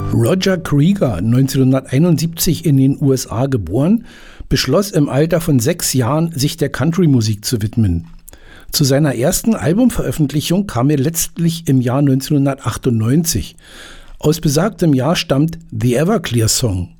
Roger Creager, 1971 in den USA geboren, beschloss im Alter von 6 Jahren, sich der Country-Musik zu widmen. Zu seiner ersten Albumveröffentlichung kam er letztlich im Jahr 1998. Aus besagtem Jahr stammt The Everclear Song.